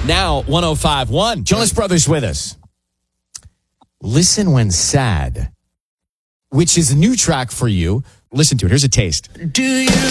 Now 105.1. Jonas Brothers with us. Listen When Sad, which is a new track for you. Listen to it. Here's a taste. Do you